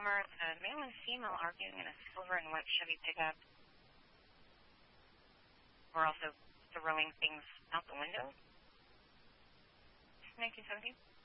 Homer. It's a male and female arguing in a silver and white Chevy pickup. We're also throwing things out the window. 1917.